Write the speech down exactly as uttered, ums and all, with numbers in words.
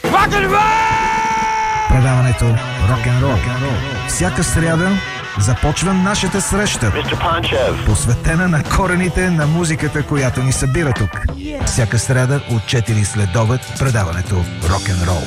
Предаването рок-н-рол. Всяка сряда започва нашата среща, посветена на корените на музиката, която ни събира тук. Всяка сряда от четири след обед предаването рок-н-рол.